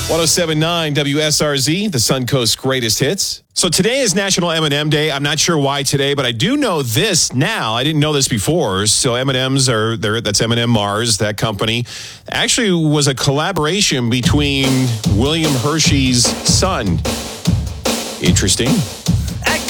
1079 WSRZ, the Suncoast greatest hits. So today is National M&M Day. I'm not sure why today, but I do know this now. I didn't know this before. So M&Ms are there. That's M&M Mars, that company. Actually was a collaboration between William Hershey's son. Interesting.